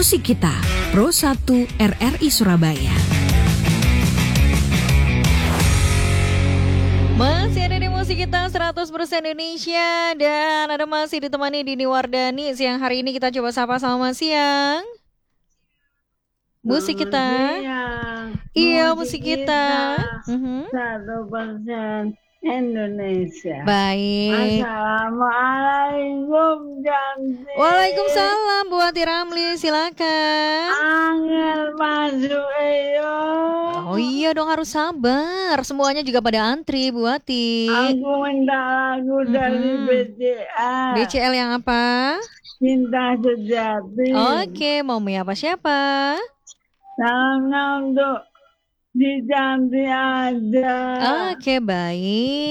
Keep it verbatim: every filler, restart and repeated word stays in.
Musik Kita, Pro satu R R I Surabaya. Masih ada di Musik Kita seratus persen Indonesia. Dan ada masih ditemani Dini Wardani. Siang hari ini kita coba sapa sama siang. Musik Kita. Siang. Iya, musik kita. Satu persen Indonesia. Baik. Assalamualaikum Janti. Waalaikumsalam Bu Ati Ramli, silakan. Angel masuk iyo. Oh iya dong, harus sabar. Semuanya juga pada antri Bu Ati. Aku minta lagu dari Mhm. B C L. B C L yang apa? Cinta Sejati. Oke, mau menyapa siapa? Salamnya untuk di Janti aja. Oke, baik.